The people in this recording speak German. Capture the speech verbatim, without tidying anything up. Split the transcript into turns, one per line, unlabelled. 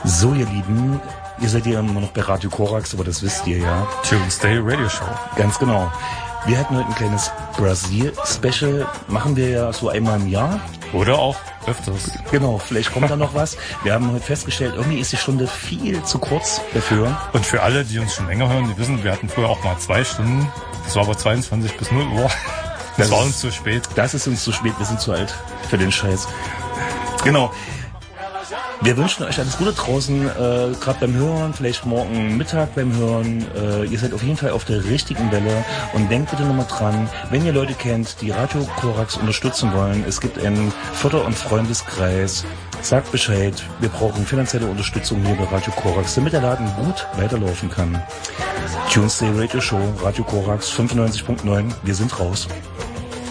So, ihr Lieben, ihr seid ja immer noch bei Radio Korax, aber das wisst ihr ja.
Tuesday Radio Show.
Ganz genau. Wir hatten heute ein kleines Brasil-Special, machen wir ja so einmal im Jahr.
Oder auch öfters.
Genau, vielleicht kommt da noch was. Wir haben heute festgestellt, irgendwie ist die Stunde viel zu kurz dafür.
Und für alle, die uns schon länger hören, die wissen, wir hatten früher auch mal zwei Stunden. Das war aber zweiundzwanzig bis null Uhr. Das, das war uns zu spät.
Das ist uns zu spät, wir sind zu alt für den Scheiß. Genau. Wir wünschen euch alles Gute draußen, äh, gerade beim Hören, vielleicht morgen Mittag beim Hören. Äh, ihr seid auf jeden Fall auf der richtigen Welle und denkt bitte nochmal dran, wenn ihr Leute kennt, die Radio Korax unterstützen wollen, es gibt einen Förder- und Freundeskreis, sagt Bescheid, wir brauchen finanzielle Unterstützung hier bei Radio Korax, damit der Laden gut weiterlaufen kann. Tuesday Radio Show, Radio Korax fünfundneunzig Komma neun, wir sind raus.